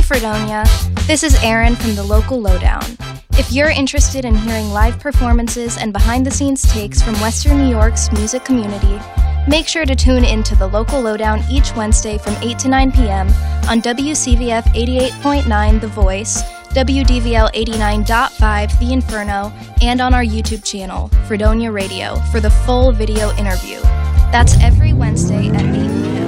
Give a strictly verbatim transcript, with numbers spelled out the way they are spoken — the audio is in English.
Fredonia. This is Erin from the Local Lowdown. If you're interested in hearing live performances and behind-the-scenes takes from Western New York's music community, make sure to tune in to the Local Lowdown each Wednesday from eight to nine p.m. on W C V F eighty-eight point nine The Voice, W D V L eighty-nine point five The Inferno, and on our YouTube channel, Fredonia Radio, for the full video interview. That's every Wednesday at eight p.m.